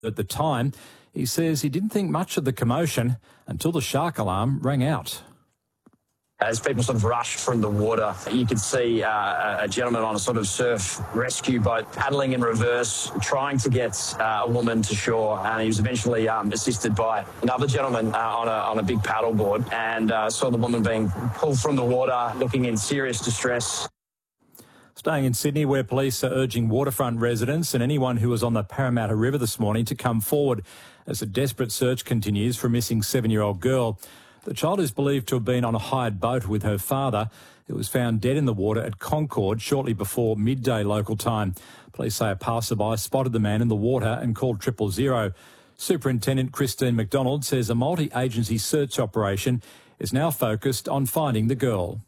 At the time, he says he didn't think much of the commotion until the shark alarm rang out. As people sort of rushed from the water, you could see a gentleman on a sort of surf rescue boat paddling in reverse, trying to get a woman to shore. And he was eventually assisted by another gentleman on a big paddleboard, and saw the woman being pulled from the water, looking in serious distress. Staying in Sydney, where police are urging waterfront residents and anyone who was on the Parramatta River this morning to come forward as a desperate search continues for a missing 7-year-old girl. The child is believed to have been on a hired boat with her father, who was found dead in the water at Concord shortly before midday local time. Police say a passerby spotted the man in the water and called 000. Superintendent Christine McDonald says a multi-agency search operation is now focused on finding the girl.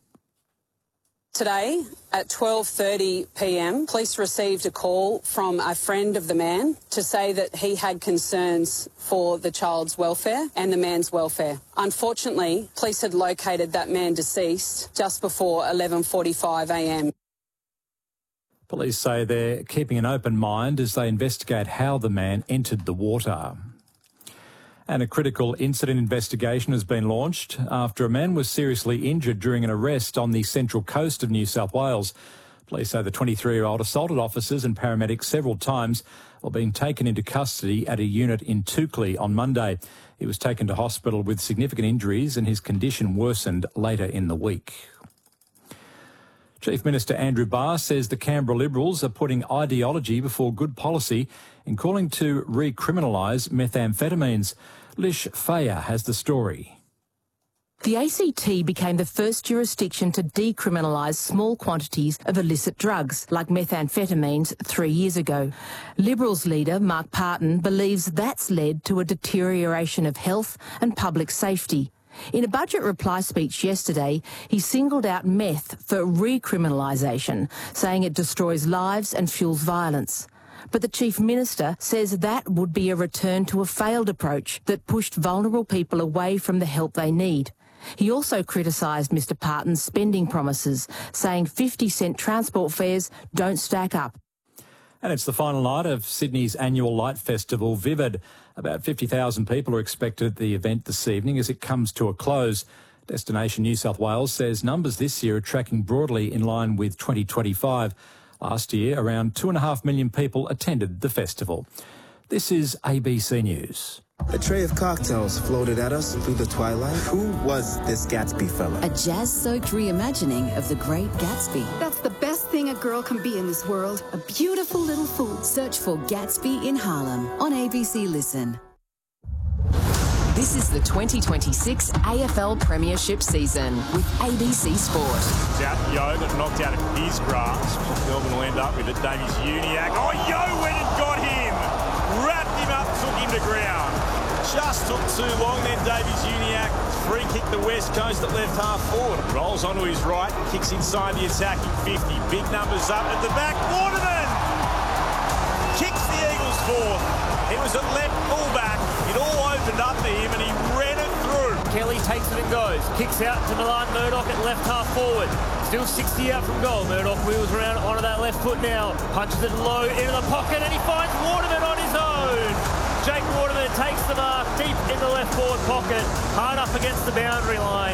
Today at 12:30 p.m, police received a call from a friend of the man to say that he had concerns for the child's welfare and the man's welfare. Unfortunately, police had located that man deceased just before 11:45 a.m. Police say they're keeping an open mind as they investigate how the man entered the water. And a critical incident investigation has been launched after a man was seriously injured during an arrest on the central coast of New South Wales. Police say the 23-year-old assaulted officers and paramedics several times while being taken into custody at a unit in Toukley on Monday. He was taken to hospital with significant injuries and his condition worsened later in the week. Chief Minister Andrew Barr says the Canberra Liberals are putting ideology before good policy in calling to recriminalise methamphetamines. Lish Fayer has the story. The ACT became the first jurisdiction to decriminalise small quantities of illicit drugs, like methamphetamines, 3 years ago. Liberals leader Mark Parton believes that's led to a deterioration of health and public safety. In a budget reply speech yesterday, he singled out meth for recriminalisation, saying it destroys lives and fuels violence. But the Chief Minister says that would be a return to a failed approach that pushed vulnerable people away from the help they need. He also criticised Mr Parton's spending promises, saying 50-cent transport fares don't stack up. And it's the final night of Sydney's annual light festival, Vivid. About 50,000 people are expected at the event this evening as it comes to a close. Destination New South Wales says numbers this year are tracking broadly in line with 2025. Last year, around 2.5 million people attended the festival. This is ABC News. A tray of cocktails floated at us through the twilight. Who was this Gatsby fella? A jazz-soaked reimagining of The Great Gatsby. That's the best thing a girl can be in this world. A beautiful little fool. Search for Gatsby in Harlem on ABC Listen. This is the 2026 AFL Premiership season with ABC Sport. Yeo got knocked out of his grasp. Melbourne will end up with it. Davies Uniacke. Oh, Yeo went and got him. Wrapped him up, took him to ground. Just took too long then. Davies Uniacke free kick the West Coast at left half forward. Rolls onto his right, kicks inside the attacking 50. Big numbers up at the back. Waterman kicks the Eagles fourth. It was at left fullback. It all opened up to him and he ran it through. Kelly takes it and goes. Kicks out to Milan Murdoch at left half forward. Still 60 out from goal. Murdoch wheels around onto that left foot now. Punches it low into the pocket and he finds Waterman on his own. Jake Waterman takes the mark deep in the left forward pocket. Hard up against the boundary line.